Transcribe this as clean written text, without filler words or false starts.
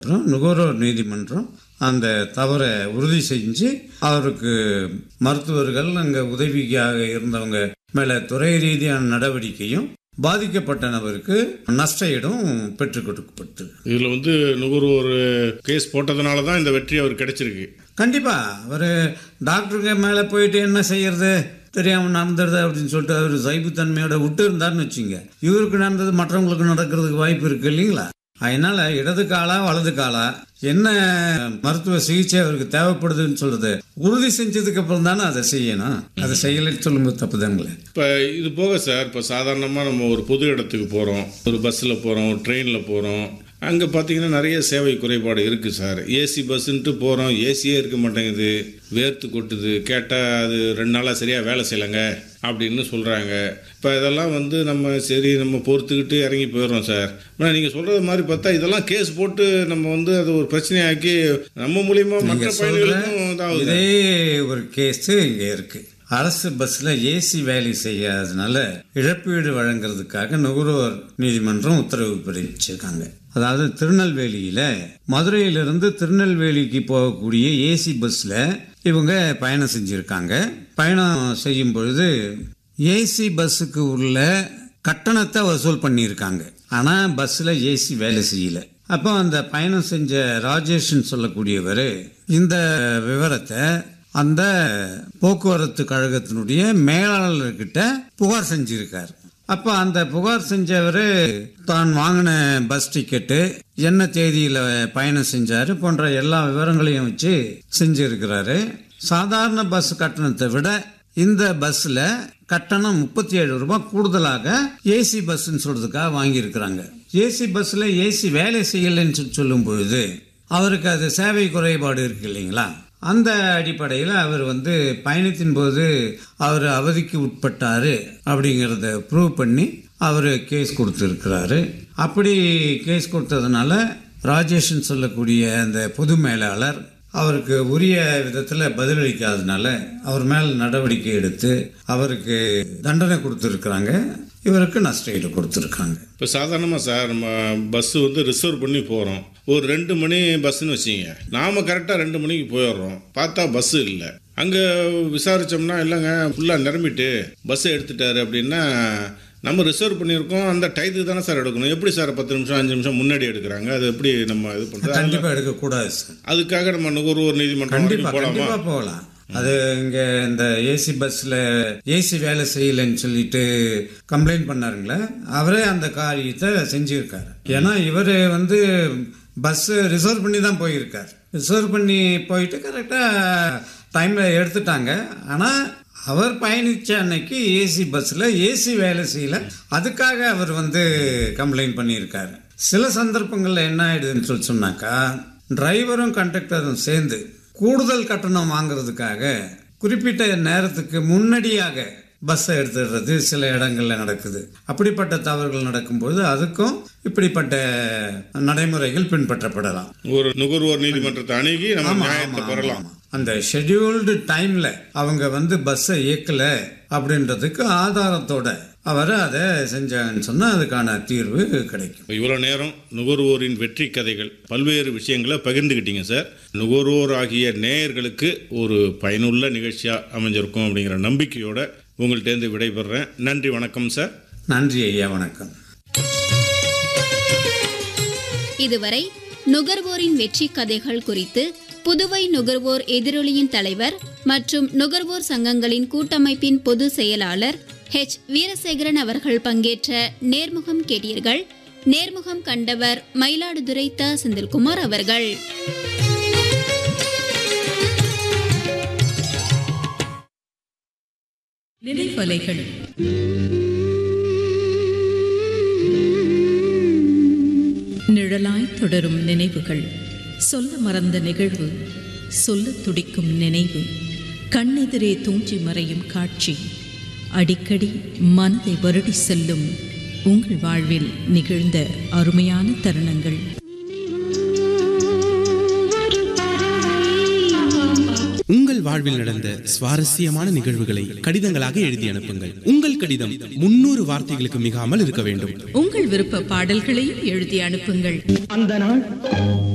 அப்புறம் நுகர்வோர் நீதிமன்றம் அந்த தவறை உறுதி செஞ்சு அவருக்கு மருத்துவர்கள் அங்கே உதவியாக இருந்தவங்க மேலே துறை ரீதியான நடவடிக்கையும் பாதிக்கப்பட்ட நபருக்கு நஷ்ட ஈடும் பெற்றுக் கொடுக்கப்பட்டு. இதில் நுகர்வோர் கேஸ் போட்டதுனால தான் இந்த வெற்றி அவருக்கு கிடைச்சிருக்கு. கண்டிப்பா அவர் டாக்டருங்க மேலே போயிட்டு என்ன செய்யறது தெரியாமல் நடந்துடுது அப்படின்னு சொல்லிட்டு அவர் சைபுத்தன்மையோட விட்டு இருந்தாருன்னு வச்சுங்க, இவருக்கு நடந்தது மற்றவங்களுக்கு நடக்கிறதுக்கு வாய்ப்பு இருக்கு இல்லைங்களா? அதனால இடது காலா வலது காலா என்ன மருத்துவ சிகிச்சை அவருக்கு தேவைப்படுதுன்னு சொல்றது உறுதி செஞ்சதுக்கு அப்புறம் தானே அதை செய்யணும். அதை செய்யலைன்னு சொல்லும்போது தப்புதாங்களே. இப்போ இது போக சார், இப்போ சாதாரணமாக நம்ம ஒரு பொது இடத்துக்கு போகிறோம், ஒரு பஸ்ஸில் போகிறோம், ஒரு ட்ரெயினில் போகிறோம், அங்கே பார்த்தீங்கன்னா நிறைய சேவை குறைபாடு இருக்குது சார். ஏசி பஸ்ஸுன்ட்டு போகிறோம், ஏசியே இருக்க மாட்டேங்குது, வேர்த்து கொட்டுது, கேட்டால் அது 2 நாளாக சரியாக வேலை செய்யலைங்க அப்படின்னு சொல்கிறாங்க. இப்போ இதெல்லாம் நம்ம பொறுத்துக்கிட்டு இறங்கி போயிடுறோம் சார். ஆனால் நீங்கள் சொல்கிறது மாதிரி பார்த்தா இதெல்லாம் கேஸ் போட்டு நம்ம அது ஒரு பிரச்சனையாக்கி நம்ம மூலியமா மற்ற பயணிகளுக்கும் இதே ஒரு கேஸ் இங்கே இருக்குது. அரசு பஸ்ஸில் ஏசி வேலை செய்யாததுனால இழப்பீடு வழங்குறதுக்காக நுகர்வோர் நீதிமன்றம் உத்தரவு பிறப்பிச்சிருக்காங்க. அதாவது திருநெல்வேலியில் மதுரையிலிருந்து திருநெல்வேலிக்கு போகக்கூடிய ஏசி பஸ்ஸில் இவங்க பயணம் செஞ்சுருக்காங்க. பயணம் செய்யும் பொழுது ஏசி பஸ்ஸுக்கு உள்ள கட்டணத்தை வசூல் பண்ணியிருக்காங்க. ஆனால் பஸ்ஸில் ஏசி வேலை செய்யலை. அப்போ அந்த பயணம் செஞ்ச ராஜேஷ்ன்னு சொல்லக்கூடியவர் இந்த விவரத்தை அந்த போக்குவரத்து கழகத்தினுடைய மேலாளர்கிட்ட புகார் செஞ்சிருக்கார். அப்போ அந்த புகார் செஞ்சவர் தான் வாங்கின பஸ் டிக்கெட்டு, என்ன தேதியில் பயணம் செஞ்சார் போன்ற எல்லா விவரங்களையும் வச்சு செஞ்சிருக்கிறாரு. சாதாரண பஸ் கட்டணத்தை விட இந்த பஸ்ஸில் கட்டணம் 37 ரூபாய் கூடுதலாக ஏசி பஸ்ன்னு சொல்றதுக்காக வாங்கியிருக்கிறாங்க. ஏசி பஸ்ஸில் ஏசி வேலை செய்யலைன்னு சொல்லும் பொழுது அவருக்கு அது சேவை குறைபாடு இருக்கு இல்லைங்களா? அந்த அடிப்படையில் அவர் பயணத்தின் போது அவர் அவதிக்கு உட்பட்டாரு அப்படிங்கிறத ப்ரூவ் பண்ணி அவர் கேஸ் கொடுத்துருக்கிறாரு. அப்படி கேஸ் கொடுத்ததுனால ராஜேஷ்ன்னு சொல்லக்கூடிய அந்த பொது மேலாளர் அவருக்கு உரிய விதத்தில் பதிலளிக்காதனால அவர் மேல் நடவடிக்கை எடுத்து அவருக்கு தண்டனை கொடுத்துருக்குறாங்க. இவருக்கு நஷ்ட ஈடு கொடுத்துருக்காங்க. இப்போ சாதாரணமாக சார், நம்ம பஸ்ஸு ரிசர்வ் பண்ணி போகிறோம், ஒரு 2 மணி பஸ்ஸுன்னு வச்சிங்க, நாம் கரெக்டாக 2 மணிக்கு போயிடுறோம், பார்த்தா பஸ்ஸு இல்லை. அங்கே விசாரித்தோம்னா இல்லைங்க ஃபுல்லாக நிரம்பிட்டு பஸ்ஸை எடுத்துட்டாரு அப்படின்னா நம்ம ரிசர்வ் பண்ணியிருக்கோம், அந்த டயத்துக்கு தானே சார் எடுக்கணும். எப்படி சார் 10 நிமிஷம் 5 நிமிஷம் முன்னாடி எடுக்கிறாங்க? அது எப்படி நம்ம இது பண்ணுறது? கண்டிப்பாக எடுக்கக்கூடாது சார். அதுக்காக நம்ம நுகர்வோர் நீதிமன்றம் கண்டிப்பாக போகலாம். அது இங்கே இந்த ஏசி பஸ்ஸில் ஏசி வேலை செய்யலைன்னு சொல்லிட்டு கம்ப்ளைண்ட் பண்ணாருங்களே, அவரே அந்த காரியத்தை செஞ்சுருக்காரு. ஏன்னா இவர் பஸ் ரிசர்வ் பண்ணி தான் போயிருக்கார். ரிசர்வ் பண்ணி போயிட்டு கரெக்டாக டைமில் எடுத்துட்டாங்க. ஆனால் அவர் பயணித்த அன்னைக்கு ஏசி பஸ்ஸில் ஏசி வேலை செய்யல, அதுக்காக அவர் கம்ப்ளைண்ட் பண்ணியிருக்காரு. சில சந்தர்ப்பங்களில் என்ன ஆயிடுதுன்னு சொல்லி சொன்னாக்கா, டிரைவரும் கண்டக்டரும் சேர்ந்து கூடுதல் கட்டணம் வாங்குறதுக்காக குறிப்பிட்ட நேரத்துக்கு முன்னாடியாக பஸ்ஸை எடுத்துடுறது சில இடங்கள்ல நடக்குது. அப்படிப்பட்ட தவறுகள் நடக்கும்போது அதுக்கும் இப்படிப்பட்ட நடைமுறைகள் பின்பற்றப்படலாம். ஒரு நுகர்வோர் நீதிமன்றத்தை அணுகி நம்ம நியாயத்தை பெறலாம். அந்த ஷெட்யூல்டு டைம்ல அவங்க பஸ்ஸை இயக்கல அப்படின்றதுக்கு ஆதாரத்தோட அவர் அதை செஞ்சாங்கன்னு சொன்னா அதுக்கான தீர்வு கிடைக்கும். இவ்வளவு நேரம் நுகர்வோரின் வெற்றி கதைகள், பல்வேறு விஷயங்களை பகிர்ந்துக்கிட்டீங்க சார். நுகர்வோர் ஆகிய நேயர்களுக்கு ஒரு பயனுள்ள நிகழ்ச்சியா அமைஞ்சிருக்கும் அப்படிங்கிற நம்பிக்கையோட உங்கள்கிட்ட விடைபெறேன். நன்றி, வணக்கம் சார். நன்றி ஐயா, வணக்கம். இதுவரை நுகர்வோரின் வெற்றி கதைகள் குறித்து புதுவை நுகர்வோர் எதிரொலியின் தலைவர் மற்றும் நுகர்வோர் சங்கங்களின் கூட்டமைப்பின் பொதுச் செயலாளர் H. வீரசேகரன் அவர்கள் பங்கேற்ற நேர்முகம் கேட்டீர்கள். நேர்முகம் கண்டவர் மயிலாடுதுறை த. செந்தில்குமார் அவர்கள். நினைவலைகள் நிழலாய் தொடரும் நினைவுகள், சொல்ல மறந்த நிகழ்வு, சொல்ல துடிக்கும் நினைவு, கண்ணெதிரே தூஞ்சி மறையும் காட்சி, அடிக்கடி மனதை வருடி செல்லும் உங்கள் வாழ்வில் நிகழ்ந்த அருமையான தருணங்கள். உங்கள் வாழ்வில் நடந்த சுவாரஸ்யமான நிகழ்வுகளை கடிதங்களாக எழுதி அனுப்புங்கள். உங்கள் கடிதம் 300 வார்த்தைகளுக்கு மிகாமல் இருக்க வேண்டும். உங்கள் விருப்ப பாடல்களையும் எழுதி அனுப்புங்கள். அந்த நாள்